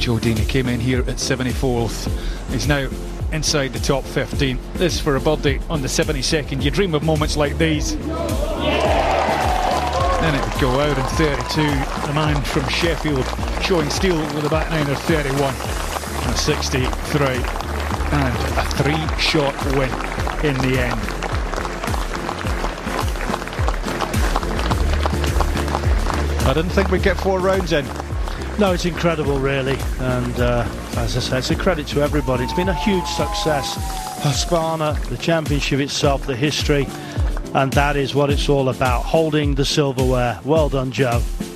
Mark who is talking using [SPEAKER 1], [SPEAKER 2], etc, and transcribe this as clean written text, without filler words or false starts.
[SPEAKER 1] Joe Dean, he came in here at 74th. He's now inside the top 15. This for a birdie on the 72nd. You dream of moments like these. Then it would go out in 32. The man from Sheffield showing steel with a back nine of 31 and 63. And a 3-shot win in the end. I didn't think we'd get 4 rounds in.
[SPEAKER 2] No, it's incredible, really, and as I say, it's a credit to everybody. It's been a huge success. Husqvarna, the championship itself, the history, and that is what it's all about, holding the silverware. Well done, Joe.